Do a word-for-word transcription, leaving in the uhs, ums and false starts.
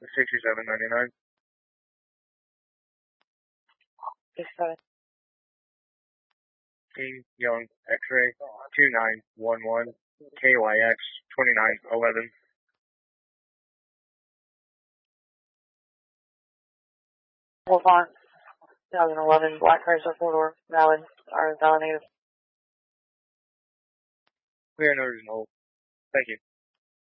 sixty-seven ninety-nine. sixty-seven. King Young X-ray two nine one one K Y X twenty-nine eleven. Wolf on twenty eleven Black Chrysler four-door valid or valid native. Clear and original. Thank you.